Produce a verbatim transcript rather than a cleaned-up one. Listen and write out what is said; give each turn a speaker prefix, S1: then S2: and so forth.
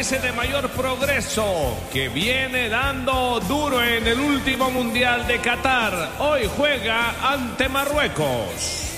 S1: países de mayor progreso, que viene dando duro en el último Mundial de Qatar. Hoy juega ante Marruecos.